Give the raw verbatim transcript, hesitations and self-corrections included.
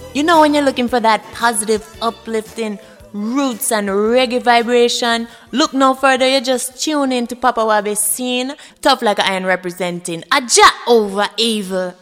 You know, when you're looking for that positive, uplifting roots and reggae vibration, look no further, you just tune in to Papa Wabi Scene. Tough like iron representing Aja over evil.